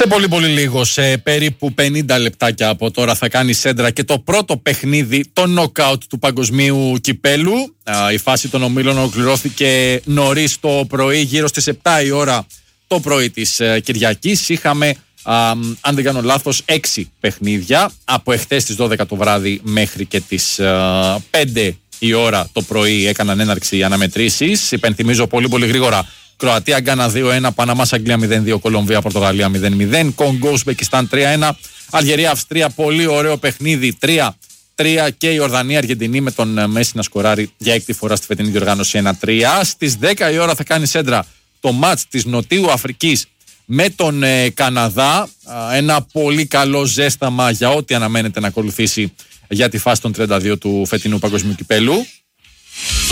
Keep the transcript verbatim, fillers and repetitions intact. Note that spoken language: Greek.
Σε πολύ πολύ λίγο, σε περίπου πενήντα λεπτάκια από τώρα θα κάνει σέντρα και το πρώτο παιχνίδι, το νοκάουτ του παγκοσμίου κυπέλου. Η φάση των ομίλων ολοκληρώθηκε νωρίς το πρωί, γύρω στις επτά η ώρα το πρωί της Κυριακής. Είχαμε, α, αν δεν κάνω λάθος, έξι παιχνίδια από εχθές τις δώδεκα το βράδυ μέχρι και τις α, πέντε η ώρα το πρωί έκαναν έναρξη αναμετρήσεις. Υπενθυμίζω πολύ πολύ γρήγορα: Κροατία Γκάνα δύο ένα, Παναμάς Αγγλία μηδέν δύο, Κολομβία Πορτογαλία μηδέν μηδέν, Κονγκό Ουσμπεκιστάν τρία ένα, Αλγερία Αυστρία, πολύ ωραίο παιχνίδι τρία τρία, και η Ορδανία Αργεντινή με τον Μέση να σκοράρει για έκτη φορά στη φετινή διοργάνωση ένα τρία. Στις δέκα η ώρα θα κάνει σέντρα το μάτς της Νοτιού Αφρικής με τον ε, Καναδά. Α, ένα πολύ καλό ζέσταμα για ό,τι αναμένεται να ακολουθήσει για τη φάση των τριάντα δύο του φετινού παγκοσμίου κυπέλου.